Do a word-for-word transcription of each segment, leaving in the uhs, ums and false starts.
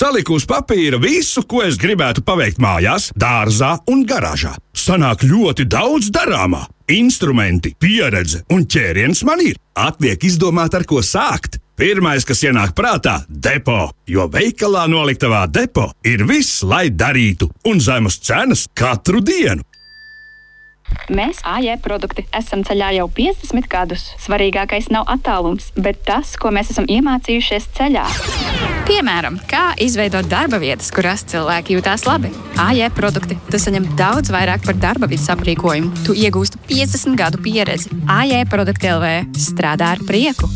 Saliku uz papīra visu, ko es gribētu paveikt mājās, dārzā un garāžā. Sanāk ļoti daudz darāmā. Instrumenti, pieredze un ķēriens man ir. Atliek izdomāt, ar ko sākt. Pirmais, kas ienāk prātā – depo, jo veikalā noliktavā depo ir viss, lai darītu, un zemes cenas katru dienu. Mēs, A J produkti, esam ceļā jau piecdesmit gadus. Svarīgākais nav attālums, bet tas, ko mēs esam iemācījušies ceļā. Piemēram, kā izveidot darba vietas, kurās cilvēki jūtās labi. A J produkti, tu saņem daudz vairāk par darba vietas aprīkojumu. Tu iegūsti piecdesmit gadu pieredzi. A J produkti L V strādā ar prieku.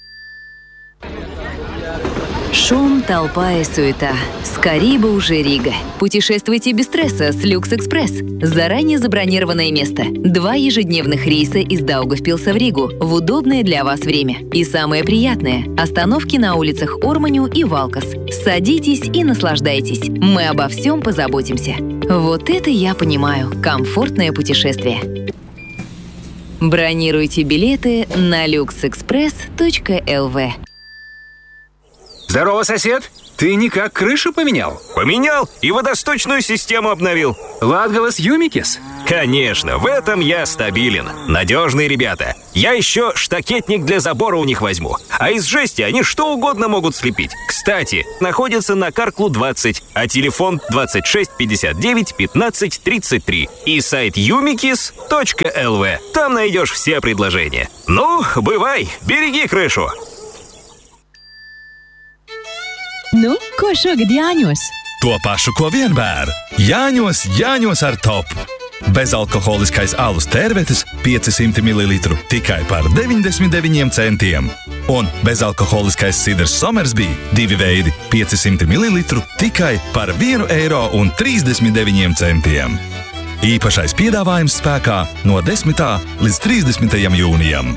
Шум, толпа и суета. Скорее уже Рига. Путешествуйте без стресса с Люкс-Экспресс. Заранее забронированное место. Два ежедневных рейса из Даугавпилса в Ригу в удобное для вас время. И самое приятное – остановки на улицах Орманю и Валкас. Садитесь и наслаждайтесь. Мы обо всем позаботимся. Вот это я понимаю. Комфортное путешествие. Бронируйте билеты на люкс экспресс точка эл ви. Здорово, сосед! Ты никак крышу поменял? Поменял и водосточную систему обновил. Latgalas Юмикис? Конечно, в этом я стабилен. Надежные ребята. Я еще штакетник для забора у них возьму. А из жести они что угодно могут слепить. Кстати, находится на Карклу двадцать, а телефон двадцать шесть пятьдесят девять пятнадцать тридцать три. И сайт юмикис точка эл ви. Там найдешь все предложения. Ну, бывай, береги крышу. Nu, ko šogad Jāņos? To pašu, ko vienmēr. Jāņos, Jāņos ar top. Bezalkoholiskais alus tērvetes piecsimt mililitru tikai par deviņdesmit deviņiem centiem. Un bezalkoholiskais sidrs Somersby divi veidi piecsimt mililitru tikai par vienu eiro un trīsdesmit deviņiem centiem. Īpašais piedāvājums spēkā no desmitā līdz trīsdesmitajam jūnijam.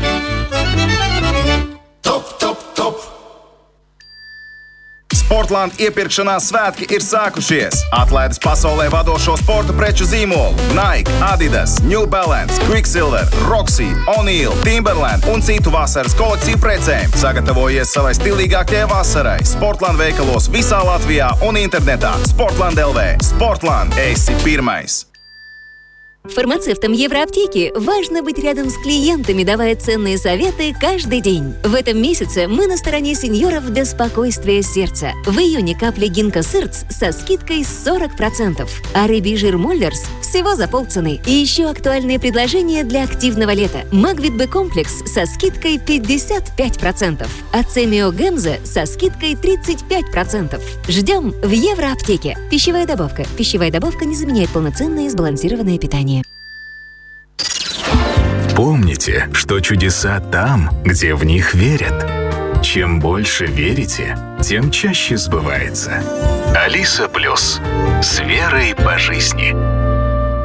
Sportland iepirkšanās svētki ir sākušies. Atlaides pasaulē vadošo sporta preču zīmolu Nike, Adidas, New Balance, Quicksilver, Roxy, O'Neill, Timberland un citu vasaras kolekciju precēm. Sagatavojies savai stilīgākajai vasarai. Sportland veikalos visā Latvijā un internetā. Sportland L V. Sportland. Esi pirmais. Фармацевтам Евроаптеки важно быть рядом с клиентами, давая ценные советы каждый день. В этом месяце мы на стороне сеньоров для спокойствия сердца. В июне капли Гинка Сырц со скидкой сорок процентов, а рыбий жир Моллерс всего за полцены. И еще актуальные предложения для активного лета. Магвит Б-комплекс со скидкой пятьдесят пять процентов, а Цемио Гемза со скидкой тридцать пять процентов. Ждем в Евроаптеке. Пищевая добавка. Пищевая добавка не заменяет полноценное и сбалансированное питание. Помните, что чудеса там, где в них верят. Чем больше верите, тем чаще сбывается. Алиса Плюс. С верой по жизни.